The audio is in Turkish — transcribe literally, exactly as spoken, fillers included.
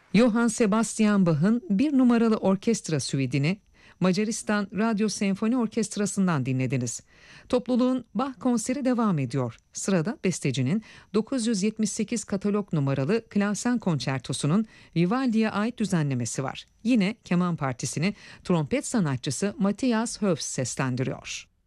Johann Sebastian Bach'ın bir numaralı orkestra süidini Macaristan Radyo Senfoni Orkestrası'ndan dinlediniz. Topluluğun Bach konseri devam ediyor. Sırada bestecinin dokuz yüz yetmiş sekiz katalog numaralı Klavsen Konçertosu'nun Vivaldi'ye ait düzenlemesi var. Yine keman partisini trompet sanatçısı Matthias Höfs seslendiriyor.